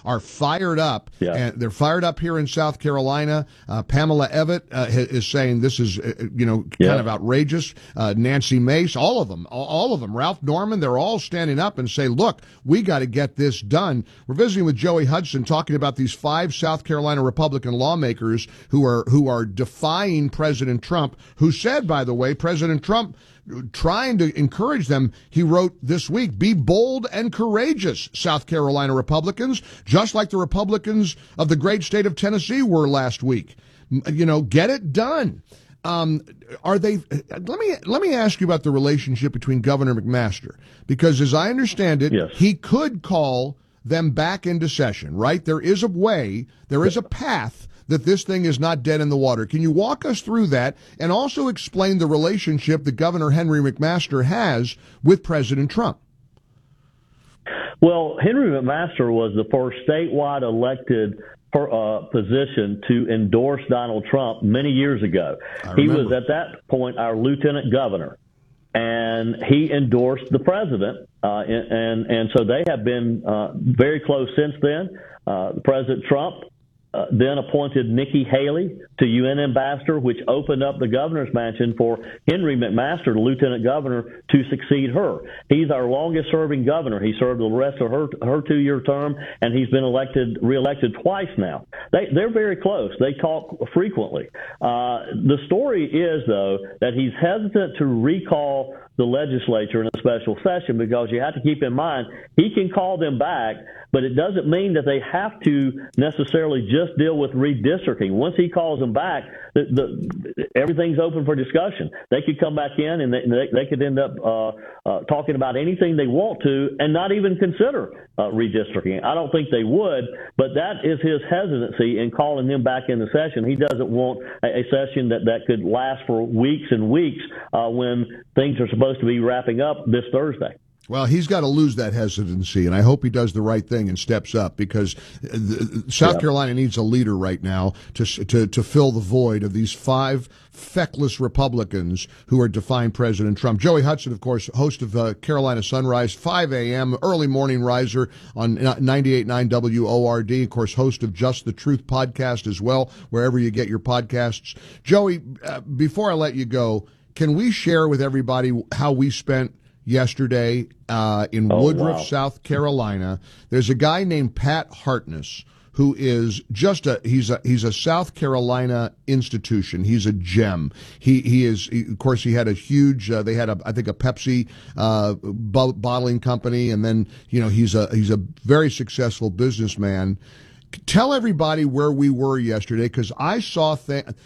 are fired up, Yeah. and they're fired up here in South Carolina. Pamela Evett is saying this is, kind of outrageous. Nancy Mace, all of them, Ralph Norman, they're all standing up and say, look, we got to get this done. We're visiting with Joey Hudson, talking about these 5 South Carolina Republican lawmakers who are defying President Trump, who said, by the way, President Trump trying to encourage them, he wrote this week, be bold and courageous, South Carolina Republicans, just like the Republicans of the great state of Tennessee were last week. Get it done. Are they? Let me ask you about the relationship between Governor McMaster, because as I understand it, yes. he could call them back into session, right? There is a way, there is a path that this thing is not dead in the water. Can you walk us through that and also explain the relationship that Governor Henry McMaster has with President Trump? Well, Henry McMaster was the first statewide elected position to endorse Donald Trump many years ago. He was at that point our lieutenant governor, and he endorsed the president, and so they have been very close since then. President Trump then appointed Nikki Haley to UN ambassador, which opened up the governor's mansion for Henry McMaster, the lieutenant governor, to succeed her. He's our longest-serving governor. He served the rest of her 2-year term, and he's been reelected twice now. They're very close. They talk frequently. The story is, though, that he's hesitant to recall the legislature in a special session, because you have to keep in mind he can call them back, but it doesn't mean that they have to necessarily just deal with redistricting. Once he calls them back, everything's open for discussion. They could come back in and they could end up talking about anything they want to and not even consider redistricting. I don't think they would, but that is his hesitancy in calling them back in the session. He doesn't want a session that could last for weeks and weeks when things are supposed to be wrapping up this Thursday. Well, he's got to lose that hesitancy, and I hope he does the right thing and steps up, because South Carolina needs a leader right now to fill the void of these 5 feckless Republicans who are defying President Trump. Joey Hudson, of course, host of Carolina Sunrise, 5 a.m., early morning riser on 98.9 WORD, of course, host of Just the Truth podcast as well, wherever you get your podcasts. Joey, before I let you go, can we share with everybody how we spent yesterday in Woodruff, South Carolina? There's a guy named Pat Hartness who is just he's a South Carolina institution. He's a gem. Of course, he had a huge they had I think a Pepsi bottling company, and then he's a very successful businessman. Tell everybody where we were yesterday, because I saw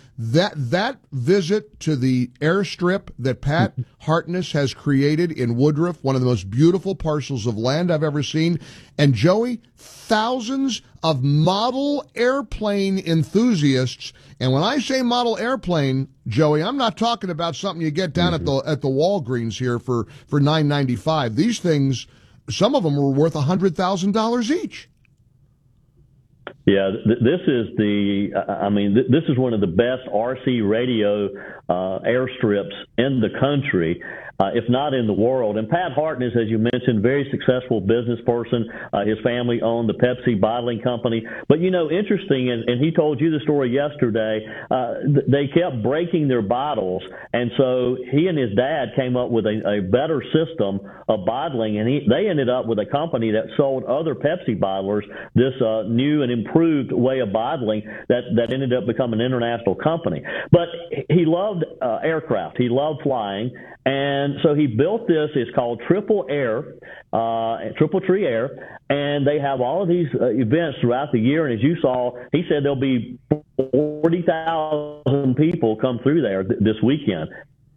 that visit to the airstrip that Pat Hartness has created in Woodruff, one of the most beautiful parcels of land I've ever seen. And Joey, thousands of model airplane enthusiasts. And when I say model airplane, Joey, I'm not talking about something you get down at the Walgreens here for $9.95. These things, some of them were worth $100,000 each. Yeah, this is this is one of the best RC radio airstrips in the country, if not in the world. And Pat Hartness, as you mentioned, very successful business person. His family owned the Pepsi bottling company. But, interesting, and he told you the story yesterday, they kept breaking their bottles. And so he and his dad came up with a better system of bottling, and they ended up with a company that sold other Pepsi bottlers this new and improved way of bottling that ended up becoming an international company. But he loved aircraft. He loved flying. And so he built this. It's called Triple Tree Air, and they have all of these events throughout the year. And as you saw, he said there'll be 40,000 people come through there this weekend.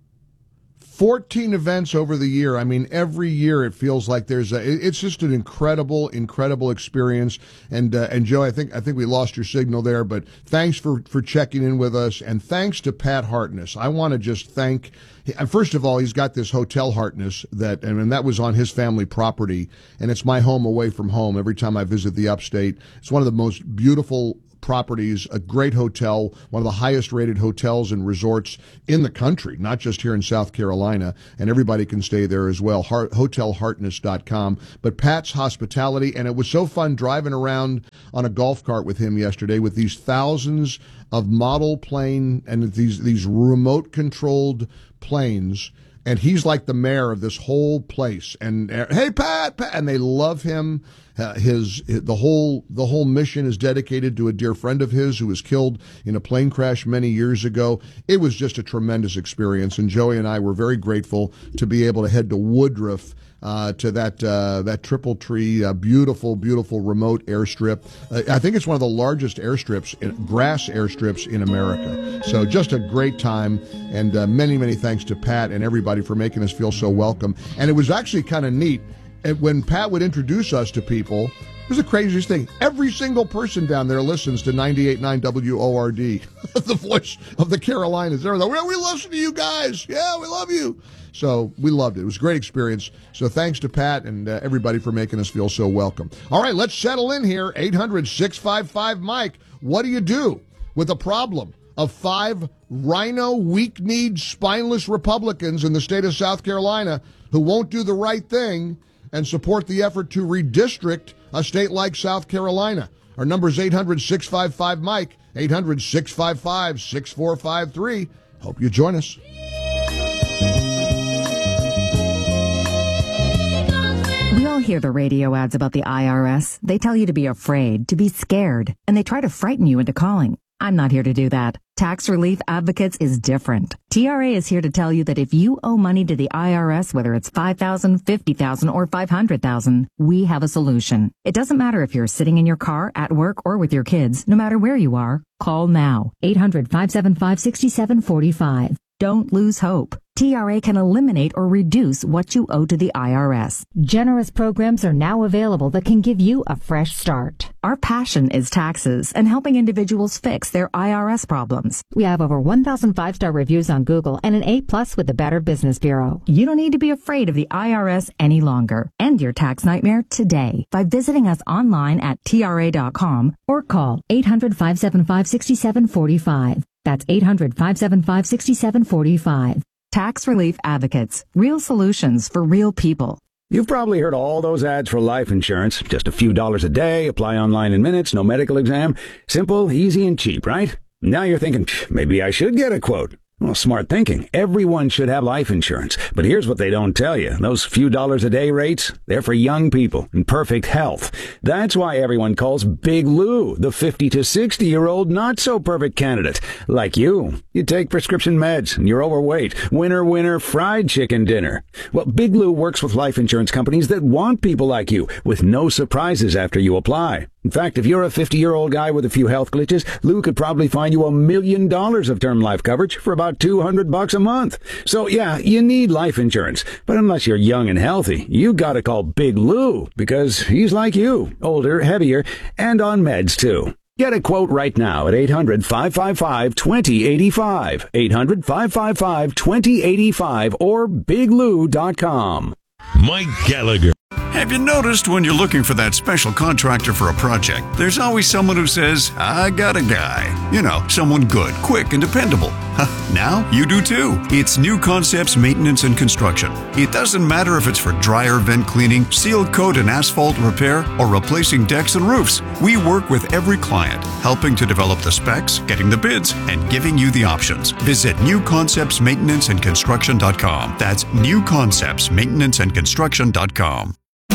14 events over the year. I mean, every year it feels like it's just an incredible experience. And Joe, I think we lost your signal there, but thanks for checking in with us. And thanks to Pat Hartness. I want to just thank, first of all, he's got this Hotel Hartness and that was on his family property. And it's my home away from home every time I visit the upstate. It's one of the most beautiful properties, a great hotel, one of the highest rated hotels and resorts in the country, not just here in South Carolina, and everybody can stay there as well, hotelhartness.com. But Pat's hospitality, and it was so fun driving around on a golf cart with him yesterday with these thousands of model plane and these remote controlled planes. And he's like the mayor of this whole place. And hey, Pat, and they love him. The whole mission is dedicated to a dear friend of his who was killed in a plane crash many years ago. It was just a tremendous experience, and Joey and I were very grateful to be able to head to Woodruff. To that Triple Tree, beautiful remote airstrip. I think it's one of the largest grass airstrips in America. So just a great time, and many thanks to Pat and everybody for making us feel so welcome. And it was actually kind of neat. When Pat would introduce us to people, it was the craziest thing. Every single person down there listens to 98.9 WORD, the voice of the Carolinas. They're like, we listen to you guys. Yeah, we love you. So we loved it. It was a great experience. So thanks to Pat and everybody for making us feel so welcome. All right, let's settle in here. 800-655-MIKE. What do you do with a problem of 5 rhino, weak-kneed, spineless Republicans in the state of South Carolina who won't do the right thing and support the effort to redistrict a state like South Carolina? Our number is 800-655-MIKE, 800-655-6453. Hope you join us. We all hear the radio ads about the IRS. They tell you to be afraid, to be scared, and they try to frighten you into calling. I'm not here to do that. Tax Relief Advocates is different. TRA is here to tell you that if you owe money to the IRS, whether it's $5,000, $50,000, or $500,000, we have a solution. It doesn't matter if you're sitting in your car, at work, or with your kids. No matter where you are, call now. 800-575-6745. Don't lose hope. TRA can eliminate or reduce what you owe to the IRS. Generous programs are now available that can give you a fresh start. Our passion is taxes and helping individuals fix their IRS problems. We have over 1,000 5-star reviews on Google and an A+ with the Better Business Bureau. You don't need to be afraid of the IRS any longer. End your tax nightmare today by visiting us online at TRA.com or call 800-575-6745. That's 800-575-6745. Tax Relief Advocates. Real solutions for real people. You've probably heard all those ads for life insurance. Just a few dollars a day, apply online in minutes, no medical exam. Simple, easy, and cheap, right? Now you're thinking, maybe I should get a quote. Well, smart thinking. Everyone should have life insurance. But here's what they don't tell you. Those few dollars a day rates, they're for young people in perfect health. That's why everyone calls Big Lou the 50 to 60-year-old not-so-perfect candidate. Like you. You take prescription meds and you're overweight. Winner, fried chicken dinner. Well, Big Lou works with life insurance companies that want people like you with no surprises after you apply. In fact, if you're a 50-year-old guy with a few health glitches, Lou could probably find you $1 million of term life coverage for about $200 a month. So yeah, you need life insurance. But unless you're young and healthy, you gotta call Big Lou because he's like you, older, heavier, and on meds too. Get a quote right now at 800-555-2085, 800-555-2085, or biglou.com. Mike Gallagher. Have you noticed when you're looking for that special contractor for a project, there's always someone who says, I got a guy. You know, someone good, quick, and dependable. Now you do too. It's New Concepts Maintenance and Construction. It doesn't matter if it's for dryer vent cleaning, seal coat and asphalt repair, or replacing decks and roofs. We work with every client, helping to develop the specs, getting the bids, and giving you the options. Visit newconceptsmaintenanceandconstruction.com. That's newconceptsmaintenanceandconstruction.com.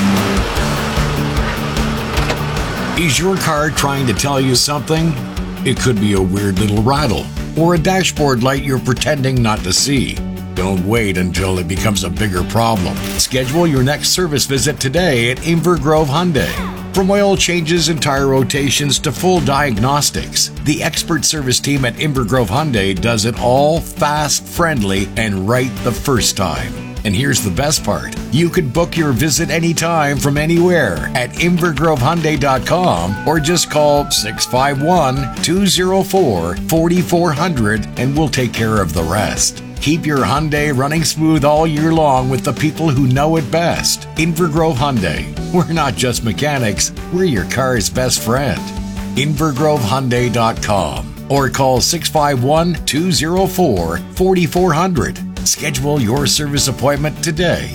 Is your car trying to tell you something? It could be a weird little rattle or a dashboard light you're pretending not to see. Don't wait until it becomes a bigger problem. Schedule your next service visit today at Inver Grove Hyundai. From oil changes and tire rotations to full diagnostics, the expert service team at Inver Grove Hyundai does it all fast, friendly, and right the first time. And here's the best part. You can book your visit anytime from anywhere at invergrovehyundai.com or just call 651-204-4400 and we'll take care of the rest. Keep your Hyundai running smooth all year long with the people who know it best. Inver Grove Hyundai. We're not just mechanics, we're your car's best friend. InvergroveHyundai.com or call 651-204-4400. Schedule your service appointment today.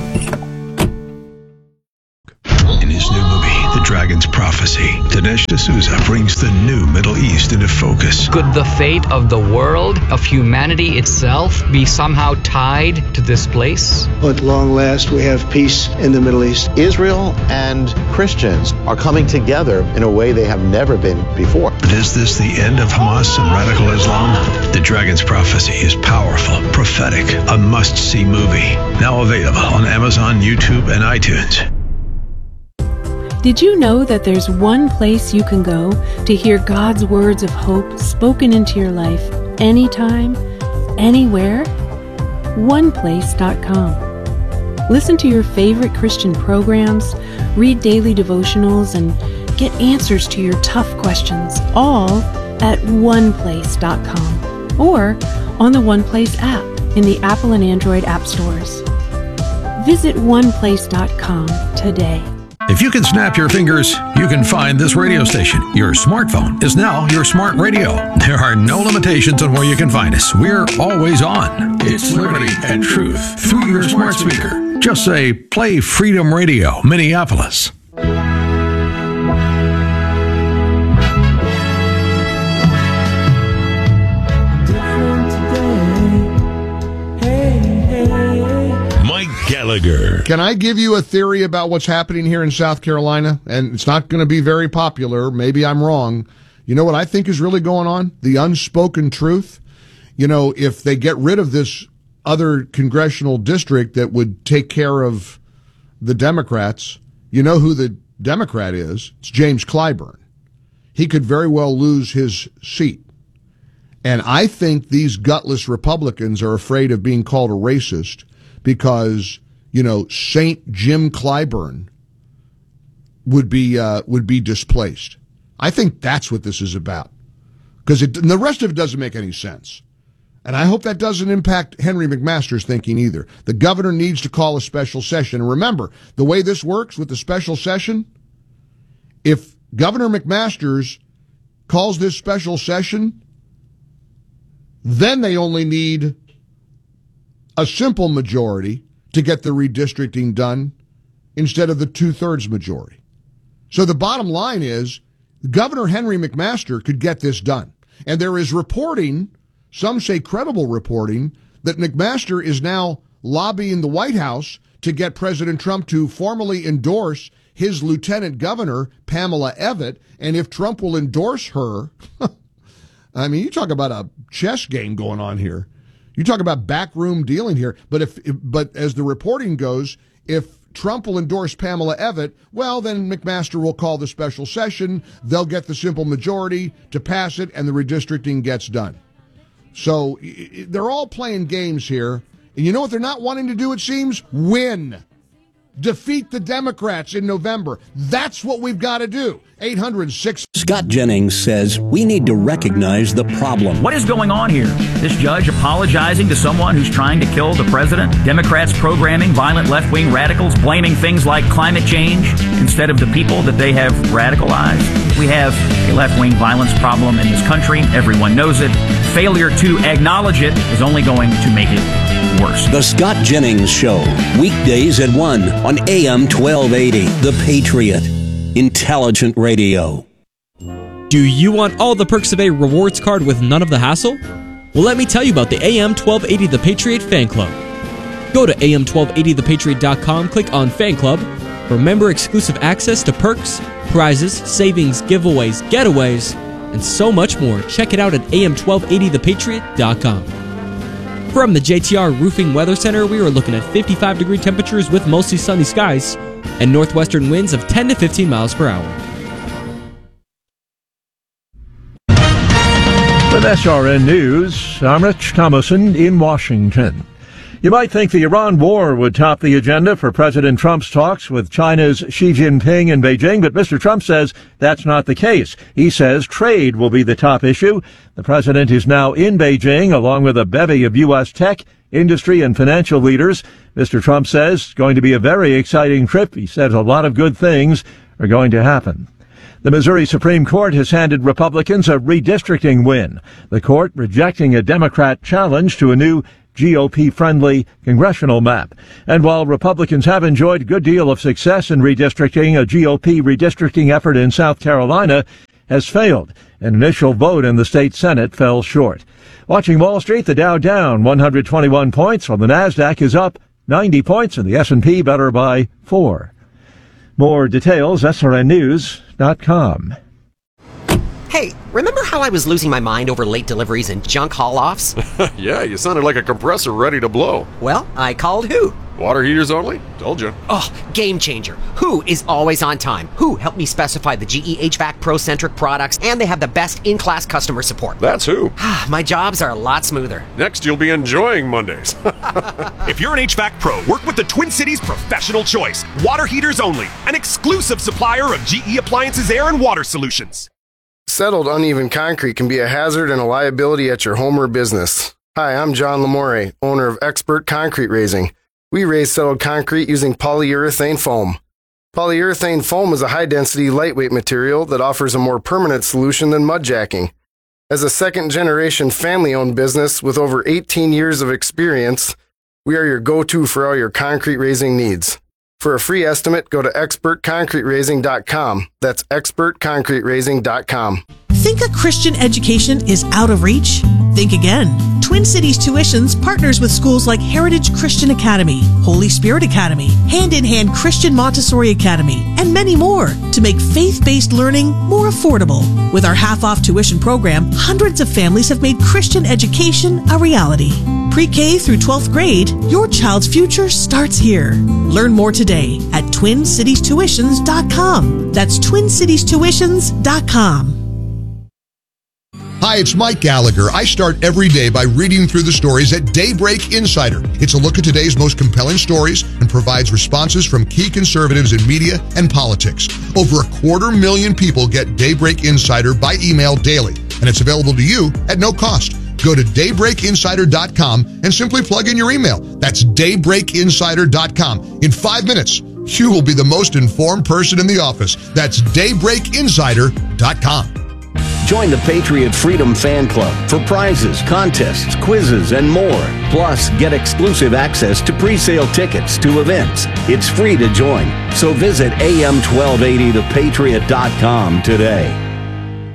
In his new movie, The Dragon's Prophecy, Dinesh D'Souza brings the new Middle East into focus. Could the fate of the world, of humanity itself, be somehow tied to this place? At long last, we have peace in the Middle East. Israel and Christians are coming together in a way they have never been before. But is this the end of Hamas and radical Islam? The Dragon's Prophecy is powerful, prophetic, a must-see movie. Now available on Amazon, YouTube, and iTunes. Did you know that there's one place you can go to hear God's words of hope spoken into your life anytime, anywhere? OnePlace.com. Listen to your favorite Christian programs, read daily devotionals, and get answers to your tough questions, all at OnePlace.com or on the OnePlace app in the Apple and Android app stores. Visit OnePlace.com today. If you can snap your fingers, you can find this radio station. Your smartphone is now your smart radio. There are no limitations on where you can find us. We're always on. It's liberty and truth through your smart speaker. Just say, play Freedom Radio, Minneapolis. Gallagher. Can I give you a theory about what's happening here in South Carolina? And it's not going to be very popular. Maybe I'm wrong. You know what I think is really going on? The unspoken truth. You know, if they get rid of this other congressional district that would take care of the Democrats, you know who the Democrat is? It's James Clyburn. He could very well lose his seat. And I think these gutless Republicans are afraid of being called a racist because, you know, Saint Jim Clyburn would be displaced. I think that's what this is about. Because the rest of it doesn't make any sense. And I hope that doesn't impact Henry McMaster's thinking either. The governor needs to call a special session. And remember, the way this works with the special session, if Governor McMaster's calls this special session, then they only need a simple majority to get the redistricting done instead of the 2/3 majority. So the bottom line is Governor Henry McMaster could get this done. And there is reporting, some say credible reporting, that McMaster is now lobbying the White House to get President Trump to formally endorse his lieutenant governor, Pamela Evette. And if Trump will endorse her, I mean, you talk about a chess game going on here. You talk about backroom dealing here. But as the reporting goes, if Trump will endorse Pamela Evette, well, then McMaster will call the special session. They'll get the simple majority to pass it, and the redistricting gets done. So they're all playing games here. And you know what they're not wanting to do, it seems? Win. Defeat the Democrats in November. That's what we've got to do. 806. Scott Jennings says we need to recognize the problem. What is going on here? This judge apologizing to someone who's trying to kill the president? Democrats programming violent left-wing radicals, blaming things like climate change instead of the people that they have radicalized? We have a left-wing violence problem in this country. Everyone knows it. Failure to acknowledge it is only going to make it worse. The Scott Jennings Show, weekdays at 1 on AM 1280, The Patriot. Intelligent radio. Do you want all the perks of a rewards card with none of the hassle? Well, let me tell you about the AM 1280 The Patriot Fan Club. Go to am1280thepatriot.com, click on Fan Club for member-exclusive access to perks, prizes, savings, giveaways, getaways, and so much more. Check it out at am1280thepatriot.com. From the JTR Roofing Weather Center, we are looking at 55-degree temperatures with mostly sunny skies and northwestern winds of 10 to 15 miles per hour. With SRN News, I'm Rich Thomason in Washington. You might think the Iran war would top the agenda for President Trump's talks with China's Xi Jinping in Beijing, but Mr. Trump says that's not the case. He says trade will be the top issue. The president is now in Beijing along with a bevy of U.S. tech, industry, and financial leaders. Mr. Trump says it's going to be a very exciting trip. He says a lot of good things are going to happen. The Missouri Supreme Court has handed Republicans a redistricting win, the court rejecting a Democrat challenge to a new GOP-friendly congressional map. And while Republicans have enjoyed a good deal of success in redistricting, a GOP redistricting effort in South Carolina has failed. An initial vote in the state Senate fell short. Watching Wall Street, the Dow down 121 points, while the Nasdaq is up 90 points, and the S&P better by 4. More details, srnnews.com. Hey, remember how I was losing my mind over late deliveries and junk haul-offs? Yeah, you sounded like a compressor ready to blow. Well, I called Who. Water heaters only? Told you. Oh, game changer. Who is always on time. Who helped me specify the GE HVAC Pro-centric products, and they have the best in-class customer support. That's Who. My jobs are a lot smoother. Next, you'll be enjoying Mondays. If you're an HVAC pro, work with the Twin Cities Professional Choice. Water heaters only. An exclusive supplier of GE Appliances Air and Water Solutions. Settled uneven concrete can be a hazard and a liability at your home or business. Hi, I'm John Lamore, owner of Expert Concrete Raising. We raise settled concrete using polyurethane foam. Polyurethane foam is a high-density, lightweight material that offers a more permanent solution than mud jacking. As a second-generation family-owned business with over 18 years of experience, we are your go-to for all your concrete raising needs. For a free estimate, go to expertconcreteraising.com. That's expertconcreteraising.com. Think a Christian education is out of reach? Think again. Twin Cities Tuitions partners with schools like Heritage Christian Academy, Holy Spirit Academy, Hand in Hand Christian Montessori Academy, and many more to make faith-based learning more affordable. With our half-off tuition program, hundreds of families have made Christian education a reality. Pre-K through 12th grade, your child's future starts here. Learn more today at TwinCitiesTuitions.com. That's TwinCitiesTuitions.com. Hi, it's Mike Gallagher. I start every day by reading through the stories at Daybreak Insider. It's a look at today's most compelling stories and provides responses from key conservatives in media and politics. Over 250,000 people get Daybreak Insider by email daily, and it's available to you at no cost. Go to daybreakinsider.com and simply plug in your email. That's daybreakinsider.com. In 5 minutes, you will be the most informed person in the office. That's daybreakinsider.com. Join the Patriot Freedom Fan Club for prizes, contests, quizzes, and more. Plus, get exclusive access to pre-sale tickets to events. It's free to join. So visit am1280thepatriot.com today.